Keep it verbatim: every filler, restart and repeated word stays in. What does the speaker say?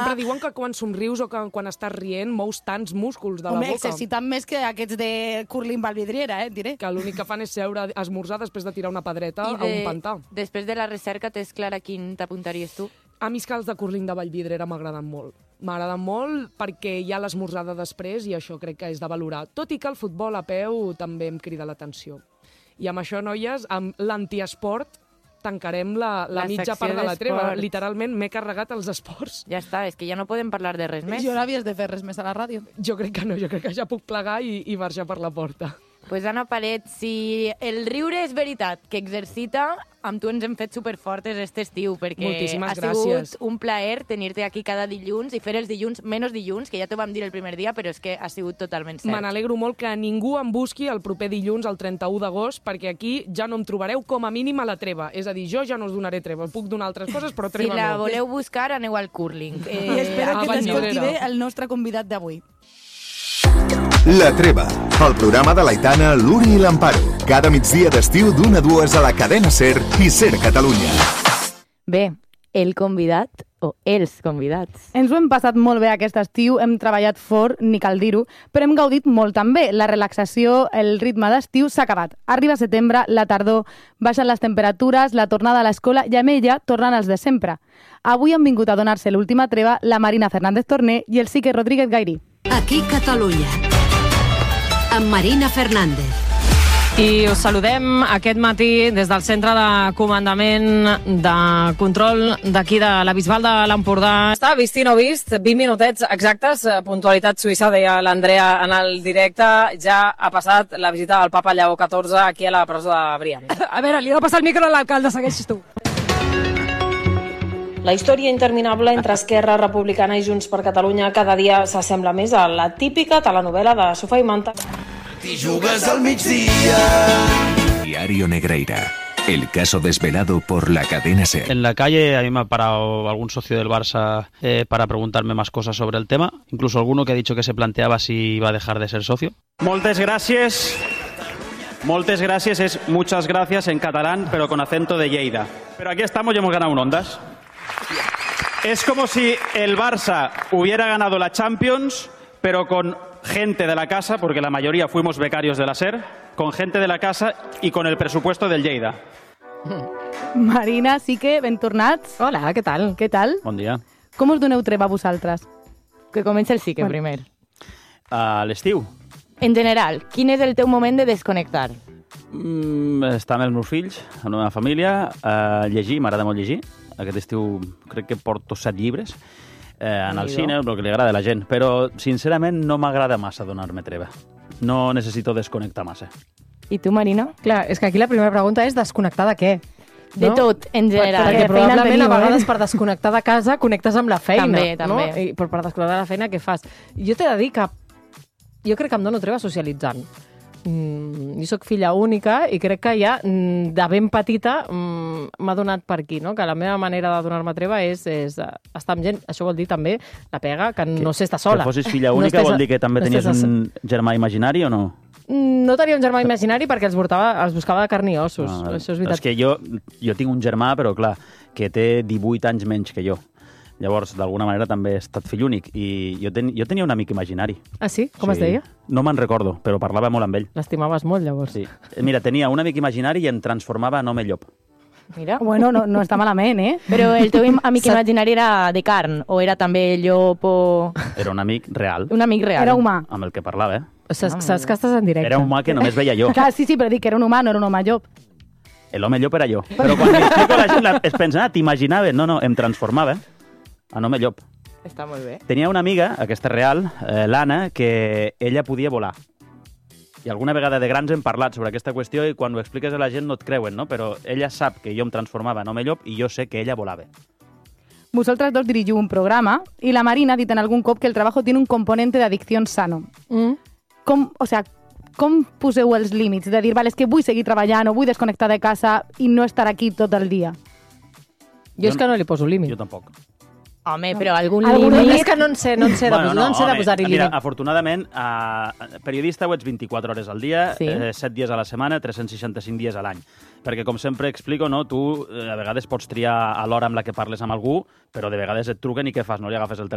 sempre diuen que quan somrius o que quan estàs rient mous tants músculs de la Home, boca. exercitant més que aquests de curling valvidriera, eh, diré. Que l'únic que fan és seure a esmorzar després de tirar una pedreta I a de, un pantà. després de la recerca, tens clara quin t'apuntaries tu? A mi és que els de curling de Vallvidrera m'agraden molt. M'agraden molt perquè hi ha l'esmorzada després i això crec que és de valorar. Tot i que el futbol a peu també em crida l'atenció. I amb això, noies, amb l'antiesport tancarem la, la, La mitja secció part de la treva. d'esports. Literalment m'he carregat els esports. Ja està, és que ja no podem parlar de res més. Jo no havies de fer res més a la ràdio. Jo crec que no, jo crec que ja puc plegar i, i marxar per la porta. Pues Anna Paret, si el riure és veritat que exercita, amb tu ens hem fet superfortes este estiu, perquè Moltíssimes ha gràcies. sigut un plaer tenir-te aquí cada dilluns i fer els dilluns menys dilluns, que ja t'ho vam dir el primer dia, però és que ha sigut totalment cert. Me n'alegro molt que ningú em busqui el proper dilluns, el trenta-u d'agost, perquè aquí ja no em trobareu com a mínim a la treva. És a dir, jo ja no us donaré treva. Puc donar altres coses, però Si treva la no. voleu buscar, aneu al curling. I Eh, espero a que t'escolti Vallvidrera. bé el nostre convidat d'avui. La Treva, el programa de l'Aitana, l'Uri i l'Amparo. Cada migdia d'estiu d'una a dues a la cadena SER i SER Catalunya. Bé, el convidat o els convidats. Ens ho hem passat molt bé aquest estiu, hem treballat fort, ni cal dir-ho, però hem gaudit molt també. La relaxació, el ritme d'estiu s'ha acabat. Arriba setembre, la tardor, baixen les temperatures, la tornada a l'escola i amb ella tornen els de sempre. Avui han vingut a donar-se l'última treva la Marina Fernández Torné i el Sique Rodríguez Gairí. Aquí Catalunya, amb Marina Fernández. I us saludem aquest matí des del centre de comandament de control d'aquí de la Bisbal de l'Empordà. Està vist i no vist, vint minutets exactes, puntualitat suïssa, deia l'Andrea en el directe. Ja ha passat la visita del papa Lleó catorze aquí a la presó de Brian. A veure, li he de passar el micro a l'alcalde, segueixes tu. La història interminable entre Esquerra Republicana i Junts per Catalunya cada dia s'assembla més a la típica telenovela de sofà i manta. T'hi jugues al migdia. Diario Negreira. El caso desvelado por la cadena SER. En la calle a mí me ha parado algún socio del Barça eh, para preguntarme más cosas sobre el tema. Incluso alguno que ha dicho que se planteaba si iba a dejar de ser socio. Moltes gràcies. Moltes gràcies es muchas gracias en catalán, pero con acento de Lleida. Pero aquí estamos y hemos ganado un Ondas. Es como si el Barça hubiera ganado la Champions, pero con gente de la casa, porque la mayoría fuimos becarios de la SER, con gente de la casa y con el presupuesto del Lleida. Marina, Sique, ben tornats. Hola, què tal? Què tal? Bon dia. Com us doneu treva vosaltres? Que comença el Sique, bueno. primer. A l'estiu. En general, quin és el teu moment de desconnectar? Mm, estar amb els meus fills, amb la meva família, eh, llegir, m'agrada molt llegir. Aquest estiu crec que porto set llibres. Eh, anar al cine, el que li agrada a la gent. Però, sincerament, no m'agrada massa donar-me treva. No necessito desconnectar massa. I tu, Marina? Clar, és que aquí la primera pregunta és desconnectar de què? De no? tot, en general. Perquè probablement tenim, a vegades eh? per desconnectar de casa connectes amb la feina. També, també. No? I per, per desconnectar de la feina, què fas? Jo t'he de dir que jo crec que em dono treva socialitzant. Mm, jo sóc filla única i crec que ja mm, de ben petita mm, m'ha donat per aquí, no? Que la meva manera de donar-me treva és, és estar amb gent. Això vol dir també la pega, que no sé estar sola. Que fossis filla única no vol dir que també no tenies estàs... un germà imaginari o no? No tenia un germà imaginari perquè els, portava, els buscava de carn i ossos. Ah, Això és veritat. és que jo, jo tinc un germà, però clar, que té divuit anys menys que jo. Llavors, d'alguna manera, també he estat fill únic. I jo, ten, jo tenia un amic imaginari. Ah, sí? Com sí. es deia? No me'n recordo, però parlava molt amb ell. L'estimaves molt, llavors. Sí. Mira, tenia un amic imaginari i em transformava en home llop. Mira. Bueno, no, no està malament, eh? Però el teu amic imaginari era de carn o era també llop o... Era un amic real. Un amic real. Era humà. Amb el que parlava, eh? Saps, saps que estàs en directe. Era un humà que només veia jo. Clar, sí, sí, però dic que era un humà, no era un home llop. L'home llop era jo. Però quan m'explico la gent es pensa, ah, t'imaginaves? No, no, em transformava en home llop. Està molt bé. Tenia una amiga, aquesta real, eh, l'Anna, que ella podia volar. I alguna vegada de grans hem parlat sobre aquesta qüestió i quan ho expliques a la gent no et creuen, no? Però ella sap que jo em transformava en home llop i jo sé que ella volava. Vosaltres dos dirigiu un programa i la Marina ha dit en algun cop que el treball tiene un componente de adicción sano. Mm. Com, o sea, com poseu els límits de dir, vale, és que vull seguir treballant o vull desconnectar de casa i no estar aquí tot el dia? Jo, jo és que no li poso límit. Jo tampoc. Home, però algun Algun límit... és que no en sé, no en sé de, bueno, no, no en sé home, de posar-hi límit. Mira, afortunadament, eh, periodista ho ets vint-i-quatre hores al dia, sí. eh, set dies a la setmana, tres-cents seixanta-cinc dies a l'any. Perquè, com sempre explico, no, tu eh, a vegades pots triar a l'hora amb la que parles amb algú, però de vegades et truquen i què fas? No li agafes el telèfon